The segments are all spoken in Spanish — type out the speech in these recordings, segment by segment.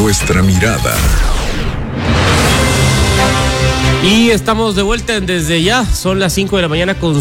nuestra mirada. Y estamos de vuelta desde ya, son las 5 de la mañana con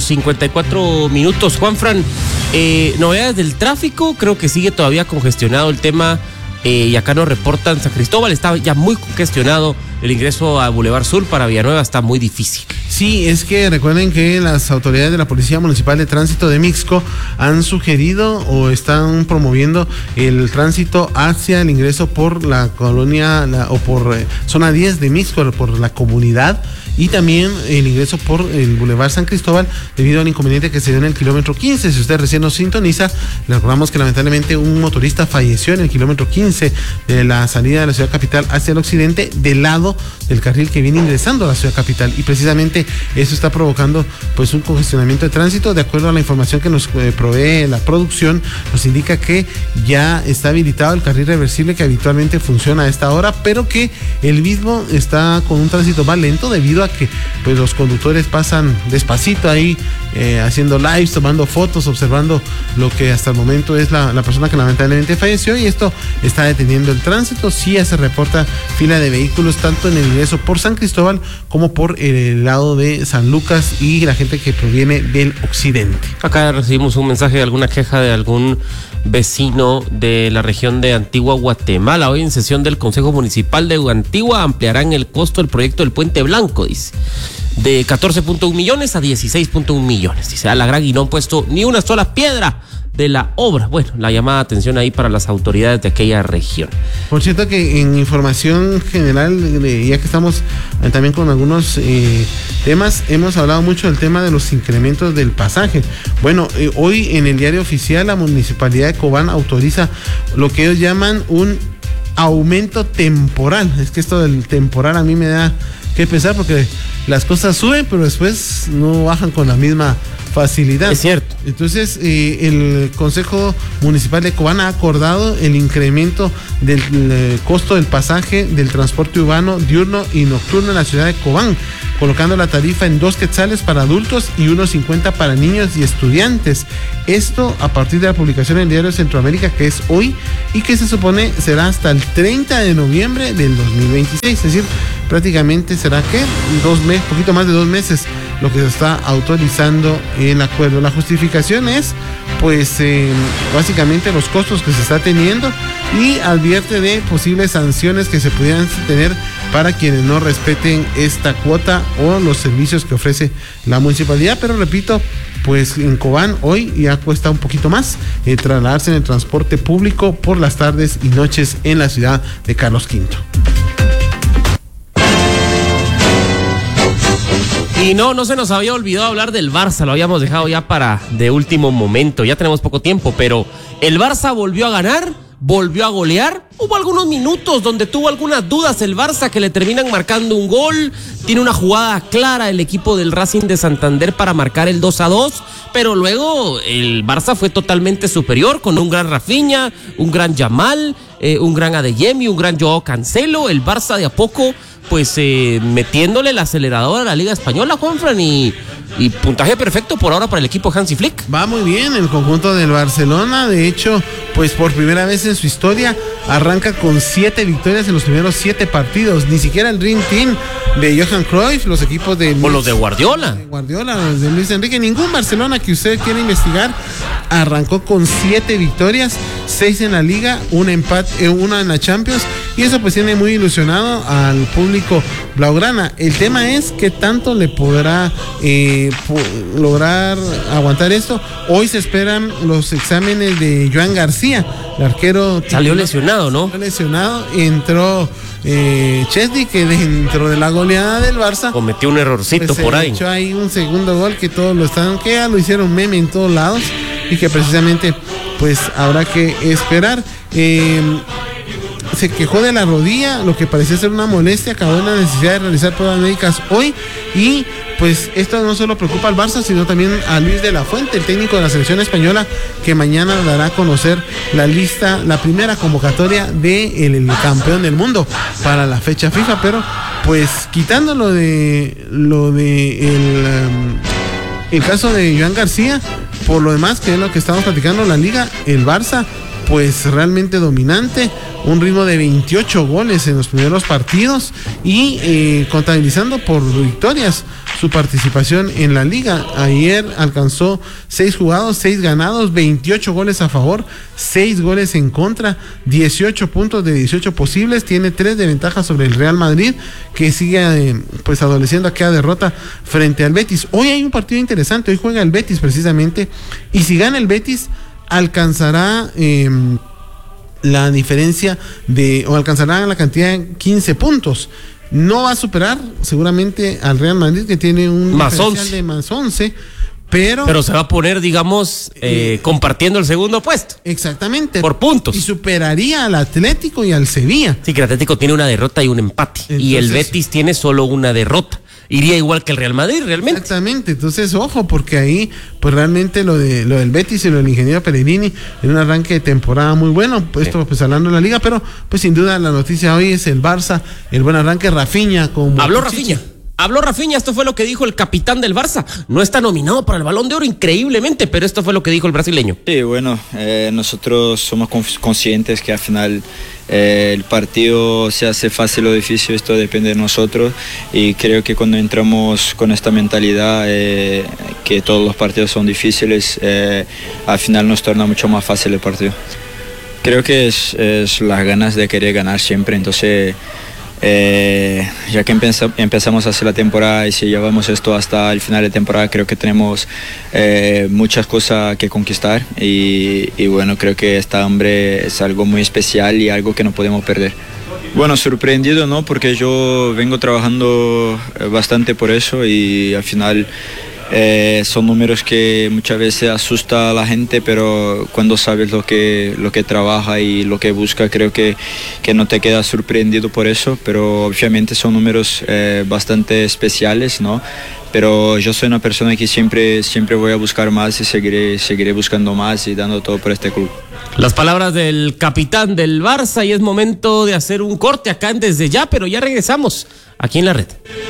54 minutos. Juanfran, novedades del tráfico, creo que sigue todavía congestionado el tema, y acá nos reportan San Cristóbal, está ya muy congestionado, el ingreso a Boulevard Sur para Villanueva está muy difícil. Sí, es que recuerden que las autoridades de la Policía Municipal de Tránsito de Mixco han sugerido o están promoviendo el tránsito hacia el ingreso por la colonia o por zona 10 de Mixco, por la comunidad, y también el ingreso por el Boulevard San Cristóbal debido al inconveniente que se dio en el kilómetro 15. Si usted recién nos sintoniza, le recordamos que lamentablemente un motorista falleció en el kilómetro 15 de la salida de la ciudad capital hacia el occidente, del lado del carril que viene ingresando a la ciudad capital, y precisamente eso está provocando pues un congestionamiento de tránsito. De acuerdo a la información que nos provee la producción, nos indica que ya está habilitado el carril reversible que habitualmente funciona a esta hora, pero que el mismo está con un tránsito más lento debido a que pues los conductores pasan despacito ahí, haciendo lives, tomando fotos, observando lo que hasta el momento es la persona que lamentablemente falleció, y esto está deteniendo el tránsito. Sí ya se reporta fila de vehículos tanto en el ingreso por San Cristóbal como por el lado de San Lucas y la gente que proviene del occidente. Acá recibimos un mensaje de alguna queja de algún vecino de la región de Antigua Guatemala. Hoy en sesión del Consejo Municipal de Antigua ampliarán el costo del proyecto del Puente Blanco, dice, de 14.1 millones a 16.1 millones. Dice, a la gran, y no han puesto ni una sola piedra de la obra. Bueno, la llamada de atención ahí para las autoridades de aquella región. Por cierto que en información general, ya que estamos también con algunos temas, hemos hablado mucho del tema de los incrementos del pasaje. Bueno, hoy en el diario oficial la Municipalidad de Cobán autoriza lo que ellos llaman un aumento temporal. Es que esto del temporal a mí me da que pensar, porque las cosas suben pero después no bajan con la misma facilidad. Es cierto. Entonces, el Consejo Municipal de Cobán ha acordado el incremento del costo del pasaje del transporte urbano, diurno y nocturno en la ciudad de Cobán, colocando la tarifa en 2 quetzales para adultos y 1.50 para niños y estudiantes. Esto a partir de la publicación en el Diario Centroamérica, que es hoy, y que se supone será hasta el 30 de noviembre del 2026. Es decir, prácticamente será que poquito más de 2 meses lo que se está autorizando el acuerdo. La justificación es pues básicamente los costos que se está teniendo, y advierte de posibles sanciones que se pudieran tener para quienes no respeten esta cuota o los servicios que ofrece la municipalidad. Pero repito, pues en Cobán hoy ya cuesta un poquito más trasladarse en el transporte público por las tardes y noches en la ciudad de Carlos V. Y no se nos había olvidado hablar del Barça, lo habíamos dejado ya para de último momento, ya tenemos poco tiempo, pero el Barça volvió a ganar, volvió a golear. Hubo algunos minutos donde tuvo algunas dudas el Barça, que le terminan marcando un gol. Tiene una jugada clara el equipo del Racing de Santander para marcar el 2-2, pero luego el Barça fue totalmente superior con un gran Rafinha, un gran Yamal, un gran Adeyemi, un gran Joao Cancelo. El Barça de a poco pues metiéndole el acelerador a la Liga Española, Juanfran, y puntaje perfecto por ahora para el equipo Hansi Flick. Va muy bien el conjunto del Barcelona. De hecho, pues por primera vez en su historia arranca con 7 victorias en los primeros 7 partidos. Ni siquiera el Dream Team de Johan Cruyff, los equipos de o los de Guardiola, los de Luis Enrique, ningún Barcelona que usted quiera investigar arrancó con 7 victorias, 6 en la Liga, un empate, una en la Champions, y eso pues tiene muy ilusionado al público blaugrana. El tema es qué tanto le podrá lograr aguantar esto. Hoy se esperan los exámenes de Joan García, el arquero. Salió lesionado, ¿no? Salió lesionado, entró Chesney, que dentro de la goleada del Barça cometió un errorcito pues, por ahí. Echó ahí un segundo gol que todos que ya lo hicieron meme en todos lados, y que precisamente pues habrá que esperar. Se quejó de la rodilla, lo que parecía ser una molestia, acabó en la necesidad de realizar pruebas médicas hoy, y pues esto no solo preocupa al Barça, sino también a Luis de la Fuente, el técnico de la selección española, que mañana dará a conocer la lista, la primera convocatoria del campeón del mundo para la fecha FIFA. Pero pues quitando el caso de Joan García, por lo demás, que es lo que estamos platicando, la liga, el Barça pues realmente dominante, un ritmo de 28 goles en los primeros partidos y contabilizando por victorias su participación en la liga. Ayer alcanzó 6 jugados, 6 ganados, 28 goles a favor, 6 goles en contra, 18 puntos de 18 posibles, tiene 3 de ventaja sobre el Real Madrid, que sigue pues adoleciendo aquella derrota frente al Betis. Hoy hay un partido interesante, hoy juega el Betis precisamente, y si gana el Betis alcanzará la diferencia o alcanzará la cantidad de 15 puntos. No va a superar seguramente al Real Madrid, que tiene un más diferencial 11. de más 11, pero se va a poner, digamos, compartiendo el segundo puesto. Exactamente. Por puntos. Y superaría al Atlético y al Sevilla. Sí, que el Atlético tiene una derrota y un empate. Entonces, y el Betis tiene solo una derrota. Iría igual que el Real Madrid, realmente. Exactamente, entonces ojo, porque ahí pues realmente lo del Betis y lo del ingeniero Pellegrini en un arranque de temporada muy bueno, pues, esto pues hablando de la liga, pero pues sin duda la noticia hoy es el Barça, el buen arranque. Rafinha como Habló Rafinha, esto fue lo que dijo el capitán del Barça. No está nominado para el Balón de Oro, increíblemente, pero esto fue lo que dijo el brasileño. Sí, bueno, nosotros somos conscientes que al final el partido se hace fácil o difícil, esto depende de nosotros, y creo que cuando entramos con esta mentalidad que todos los partidos son difíciles, al final nos torna mucho más fácil el partido. Creo que es las ganas de querer ganar siempre, entonces ya que empezamos a hacer la temporada y si llevamos esto hasta el final de temporada, creo que tenemos muchas cosas que conquistar y bueno, creo que esta hambre es algo muy especial y algo que no podemos perder. Bueno, sorprendido, ¿no? Porque yo vengo trabajando bastante por eso y al final son números que muchas veces asusta a la gente, pero cuando sabes lo que trabaja y lo que busca, creo que no te quedas sorprendido por eso, pero obviamente son números bastante especiales, ¿no? Pero yo soy una persona que siempre voy a buscar más y seguiré buscando más y dando todo por este club. Las palabras del capitán del Barça, y es momento de hacer un corte acá en Desde Ya, pero ya regresamos aquí en la red.